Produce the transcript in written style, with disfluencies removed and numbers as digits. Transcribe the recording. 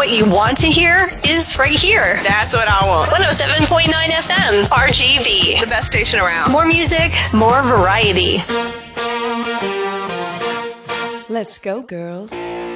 what you want to hear is right here. That's what I want. 107.9 FM, RGV. The best station around. More music, more variety. Let's go, girls.